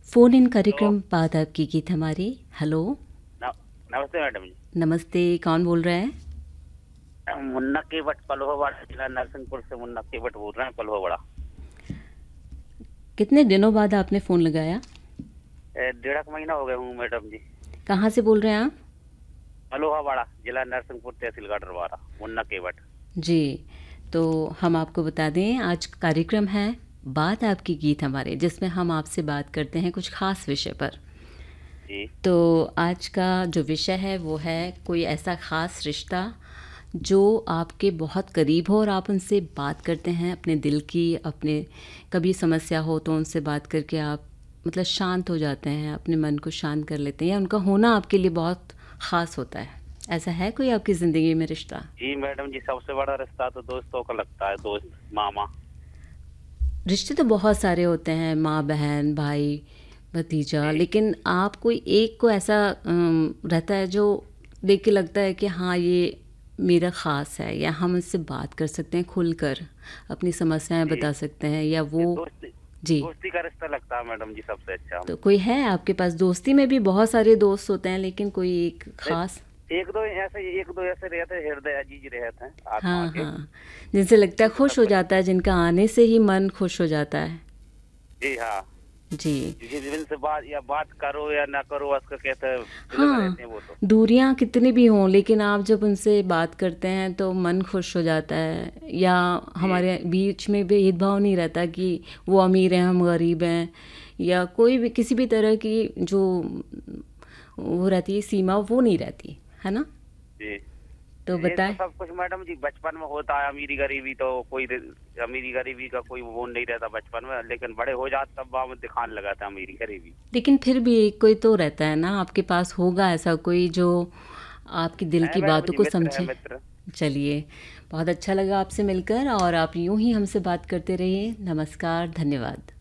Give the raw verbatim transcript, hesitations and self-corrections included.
Phone in hello. कार्यक्रम बात आपकी गीत हमारी। हेलो। न- नमस्ते मैडम जी। नमस्ते, कौन बोल रहा है? मुन्ना केवट पलोहावाड़ा जिला नरसिंहपुर से मुन्ना केवट बोल रहे हैं पलोहावाड़ा। कितने दिनों बाद आपने फ़ोन लगाया? ए, डेढ़ एक महीना हो गया हूँ मैडम जी। कहाँ से बोल रहे हैं आप? पलोहावाड़ा जिला नरसिंहपुर तहसील गढ़वारा मुन्ना केवट। जी, तो हम आपको बता दें आज कार्यक्रम है बात आपकी गीत हमारे, जिसमें हम आपसे बात करते हैं कुछ ख़ास विषय पर। जी तो आज का जो विषय है वो है कोई ऐसा ख़ास रिश्ता जो आपके बहुत करीब हो और आप उनसे बात करते हैं अपने दिल की, अपने कभी समस्या हो तो उनसे बात करके आप मतलब शांत हो जाते हैं, अपने मन को शांत कर लेते हैं, या उनका होना आपके लिए बहुत ख़ास होता है। ऐसा है कोई आपकी ज़िंदगी में रिश्ता? जी मैडम जी, सबसे बड़ा रिश्ता तो दोस्तों का लगता है, दोस्त मामा। रिश्ते तो बहुत सारे होते हैं, माँ बहन भाई भतीजा, जी लेकिन आप कोई एक को ऐसा अम, रहता है जो देख के लगता है कि हाँ ये मेरा ख़ास है, या हम उससे बात कर सकते हैं खुलकर, अपनी समस्याएं जी। बता सकते हैं, या ये वो। दोस्ती जी। दोस्ती का रिश्ता लगता है मैडम जी सबसे अच्छा। तो कोई है आपके पास? दोस्ती में भी बहुत सारे दोस्त होते हैं, लेकिन कोई एक नहीं, ख़ास। एक दो ऐसे एक दो ऐसे रहते हैं, हृदय अजीज रहते हैं आत्मा हाँ के। हाँ, जिनसे लगता है उनके खुश साथ हो बढ़िया। जाता है, जिनका आने से ही मन खुश हो जाता है। जी हाँ। जी। जिस दिन से बात या बात करो या ना करो, उसका कहते हैं दिल में हाँ, रहते हैं वो तो। दूरियां कितनी भी हों, लेकिन आप जब उनसे बात करते हैं तो मन खुश हो जाता है, या जी हमारे बीच में भेदभाव नहीं रहता कि वो अमीर हैं हम गरीब हैं, या कोई भी किसी भी तरह की जो वो रहती है सीमा, वो नहीं रहती है ना। जी। तो ये तो बताएं। सब कुछ मैडम जी बचपन में होता है, अमीरी गरीबी तो कोई दे- अमीरी गरीबी का कोई वो नहीं रहता बचपन में, लेकिन बड़े हो जाते तब वहाँ में दिखाने लगा था अमीरी गरीबी। लेकिन फिर भी एक कोई तो रहता है ना, आपके पास होगा ऐसा कोई जो आपकी दिल है की मैडम बातों जी, को मित्र है समझे। मित्र। चलिए, बहुत अच्छा लगा आपसे मिलकर, और आप यूं ही हमसे बात करते रहिए। नमस्कार, धन्यवाद।